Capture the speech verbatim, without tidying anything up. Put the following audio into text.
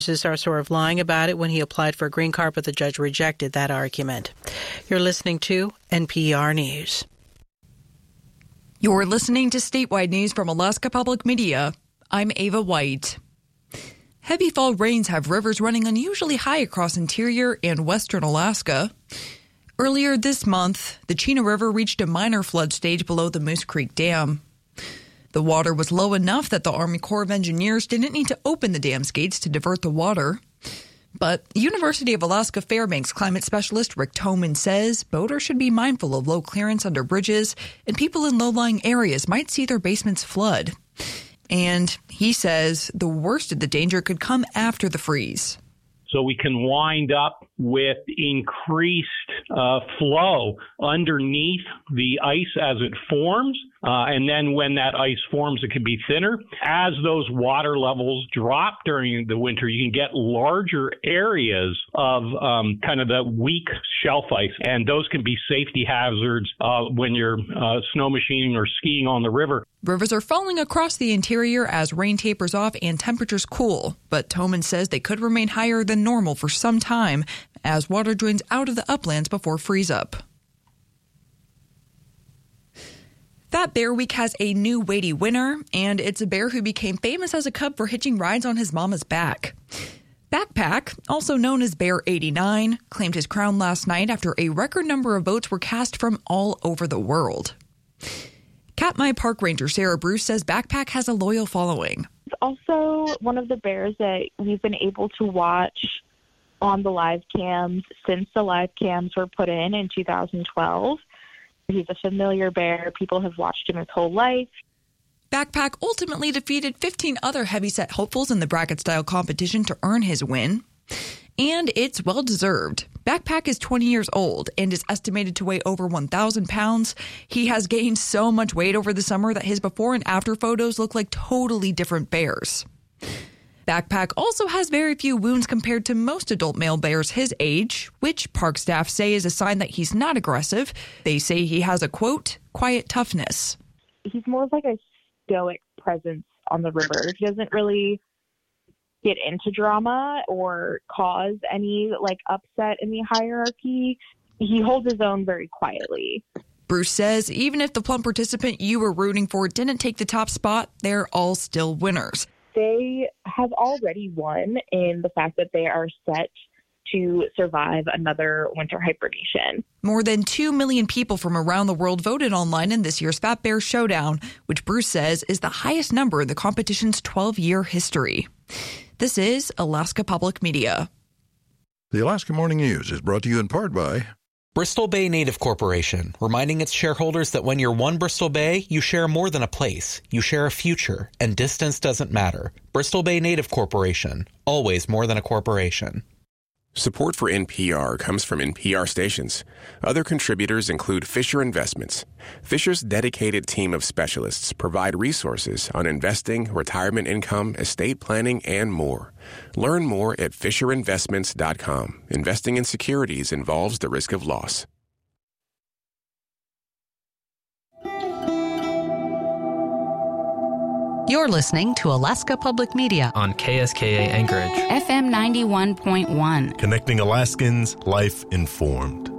are sort of lying about it when he applied for a green card, but the judge rejected that argument. You're listening to N P R News. You're listening to statewide news from Alaska Public Media. I'm Ava White. Heavy fall rains have rivers running unusually high across interior and western Alaska. Earlier this month, the Chena River reached a minor flood stage below the Moose Creek Dam. The water was low enough that the Army Corps of Engineers didn't need to open the dam's gates to divert the water. But University of Alaska Fairbanks climate specialist Rick Toman says boaters should be mindful of low clearance under bridges, and people in low-lying areas might see their basements flood. And he says the worst of the danger could come after the freeze. So we can wind up with increased uh, flow underneath the ice as it forms. Uh, and then when that ice forms, it can be thinner. As those water levels drop during the winter, you can get larger areas of um, kind of the weak shelf ice. And those can be safety hazards uh, when you're uh, snow machining or skiing on the river. Rivers are falling across the interior as rain tapers off and temperatures cool. But Toman says they could remain higher than normal for some time as water drains out of the uplands before freeze-up. Fat Bear Week has a new weighty winner, and it's a bear who became famous as a cub for hitching rides on his mama's back. Backpack, also known as Bear eighty-nine, claimed his crown last night after a record number of votes were cast from all over the world. Katmai Park Ranger Sarah Bruce says Backpack has a loyal following. It's also one of the bears that we've been able to watch on the live cams since the live cams were put in in two thousand twelve. He's a familiar bear. People have watched him his whole life. Backpack ultimately defeated fifteen other heavyset hopefuls in the bracket-style competition to earn his win. And it's well-deserved. Backpack is twenty years old and is estimated to weigh over one thousand pounds. He has gained so much weight over the summer that his before and after photos look like totally different bears. Backpack also has very few wounds compared to most adult male bears his age, which park staff say is a sign that he's not aggressive. They say he has a, quote, quiet toughness. He's more of like a stoic presence on the river. He doesn't really get into drama or cause any like upset in the hierarchy. He holds his own very quietly. Bruce says even if the plump participant you were rooting for didn't take the top spot, they're all still winners. They have already won in the fact that they are set to survive another winter hibernation. More than two million people from around the world voted online in this year's Fat Bear Showdown, which Bruce says is the highest number in the competition's twelve-year history. This is Alaska Public Media. The Alaska Morning News is brought to you in part by Bristol Bay Native Corporation, reminding its shareholders that when you're one Bristol Bay, you share more than a place. You share a future, and distance doesn't matter. Bristol Bay Native Corporation, always more than a corporation. Support for N P R comes from N P R stations. Other contributors include Fisher Investments. Fisher's dedicated team of specialists provide resources on investing, retirement income, estate planning, and more. Learn more at fisher investments dot com. Investing in securities involves the risk of loss. You're listening to Alaska Public Media on K S K A Anchorage, F M ninety-one point one. Connecting Alaskans, life informed.